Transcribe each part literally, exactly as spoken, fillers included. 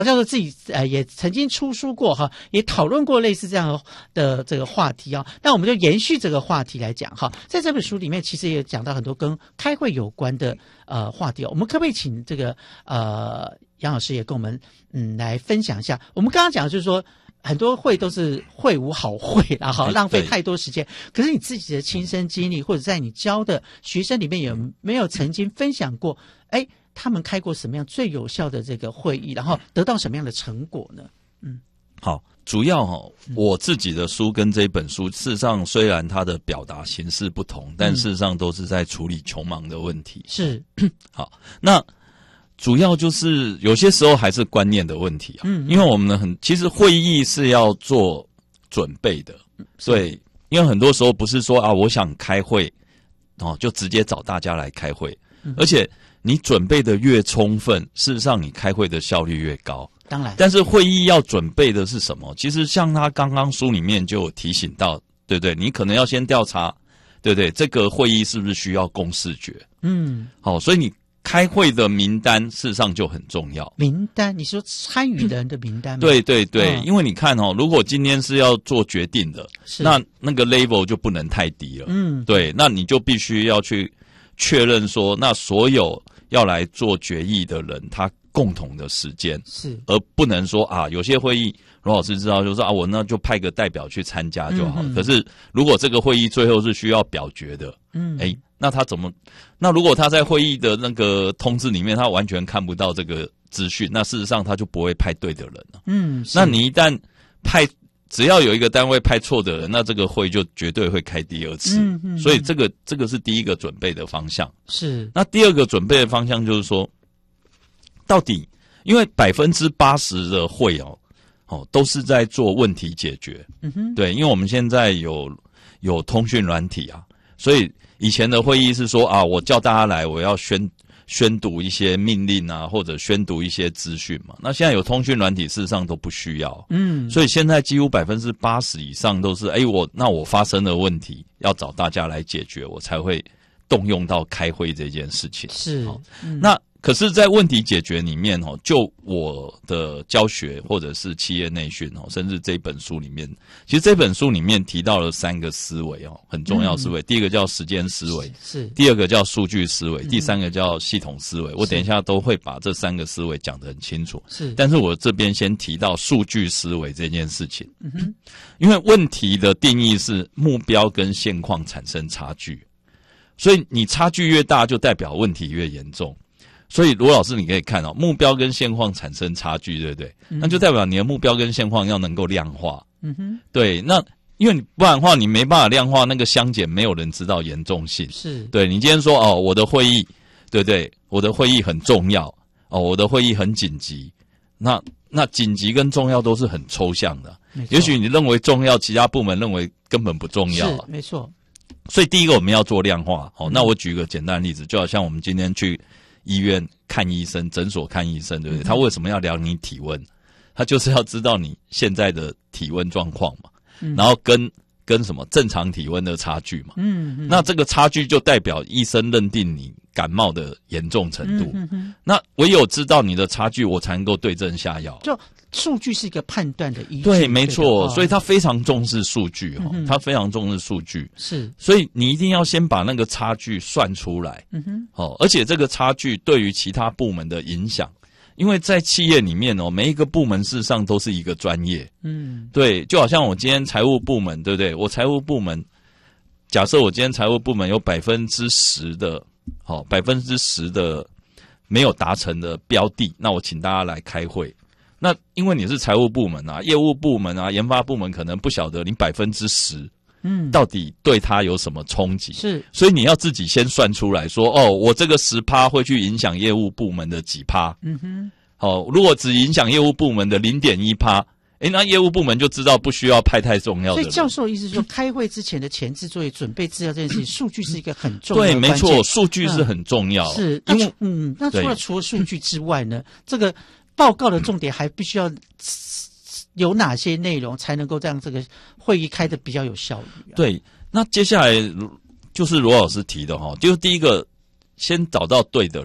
教授自己呃也曾经出书过哈，也讨论过类似这样的这个话题啊。那我们就延续这个话题来讲哈，在这本书里面其实也讲到很多跟开会有关的呃话题哦。我们可不可以请这个呃杨老师也跟我们嗯来分享一下？我们刚刚讲的就是说，很多会都是会无好会啦，哈，浪费太多时间。可是你自己的亲身经历，或者在你教的学生里面，有没有曾经分享过？哎，他们开过什么样最有效的这个会议，然后得到什么样的成果呢？嗯， 好，主要哈、哦，我自己的书跟这本书，事实上虽然它的表达形式不同，但事实上都是在处理穷忙的问题。 是， 好，那主要就是有些时候还是观念的问题啊。嗯，因为我们呢很，其实会议是要做准备的，对，因为很多时候不是说啊，我想开会哦，就直接找大家来开会，嗯、而且你准备的越充分，事实上你开会的效率越高。 当然， 但是会议要准备的是什么？其实像他刚刚书里面就有提醒到，对不对？你可能要先调查，对不对？这个会议是不是需要公示决？嗯，好，所以你开会的名单事实上就很重要。 名单，你说参与的人的名单吗？ 对对对、嗯，因为你看哦，如果今天是要做决定的，那那个 level 就不能太低了。嗯，对，那你就必须要去确认说，那所有要来做决议的人，他共同的时间是，而不能说啊，有些会议罗老师知道，就是说啊，我那就派个代表去参加就好了。嗯、可是如果这个会议最后是需要表决的，嗯，哎，那他怎么？那如果他在会议的那个通知里面，他完全看不到这个资讯，那事实上他就不会派对的人了。嗯，那你一旦派，只要有一个单位派错的人，那这个会就绝对会开第二次。嗯嗯，所以这个这个是第一个准备的方向。是，那第二个准备的方向就是说，到底因为百分之八十的会哦哦都是在做问题解决。嗯哼，对，因为我们现在有有通讯软体啊，所以以前的会议是说啊，我叫大家来，我要宣宣读一些命令啊，或者宣读一些资讯嘛。那现在有通讯软体，事实上都不需要。嗯，所以现在几乎百分之八十以上都是，哎，我那我发生的问题要找大家来解决，我才会动用到开会这件事情。是，嗯、那。可是，在问题解决里面哦，就我的教学或者是企业内训哦，甚至这本书里面，其实这本书里面提到了三个思维哦，很重要思维。嗯、第一个叫时间思维，是；第二个叫数据思维，嗯、第三个叫系统思维。我等一下都会把这三个思维讲得很清楚。是，但是我这边先提到数据思维这件事情。嗯哼，因为问题的定义是目标跟现况产生差距，所以你差距越大，就代表问题越严重。所以罗老师，你可以看哦，目标跟现况产生差距，对不对？嗯、那就代表你的目标跟现况要能够量化。嗯哼，对，那因为你不然的话，你没办法量化那个相减，没有人知道严重性。是，对你今天说哦，我的会议，对不对？我的会议很重要哦，我的会议很紧急。那那紧急跟重要都是很抽象的，也许你认为重要，其他部门认为根本不重要。 是，没错。 所以第一个我们要做量化。好、哦，那我举一个简单的例子，就好像我们今天去医院看医生，诊所看医生，对不对？他为什么要量你体温？他就是要知道你现在的体温状况嘛，嗯、然后跟跟什么正常体温的差距嘛。嗯，嗯那这个差距就代表医生认定你感冒的严重程度。嗯嗯、那唯有知道你的差距，我才能够对症下药。 就数据是一个判断的依据。 对，没错，所以他非常重视数据哈、嗯，他非常重视数据。是，所以你一定要先把那个差距算出来。嗯哼，哦，而且这个差距对于其他部门的影响，因为在企业里面哦，每一个部门事实上都是一个专业。嗯，对，就好像我今天财务部门，对不对？我财务部门，假设我今天财务部门有百分之十的，好、哦，百分之十的没有达成的标的，那我请大家来开会。那因为你是财务部门啊，业务部门啊，研发部门可能不晓得你百分之十，嗯，到底对他有什么冲击？是，所以你要自己先算出来说，哦，我这个十趴会去影响业务部门的几趴？嗯哼，好、哦，如果只影响业务部门的零点一趴，诶，那业务部门就知道不需要派太重要的人。 所以教授的意思是说，开会之前的前置作业、准备资料这件事情，数据是一个很重要的对，没错，数据是很重要。嗯、 是，因为嗯，那除了除了数据之外呢，这个报告的重点还必须要有哪些内容，才能够让这个会议开得比较有效率、啊？对， 那接下来就是罗老师提的哈，就是第一个，先找到对的人。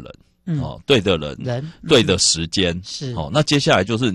哦，对的人， 人对的时间是哦。那接下来就是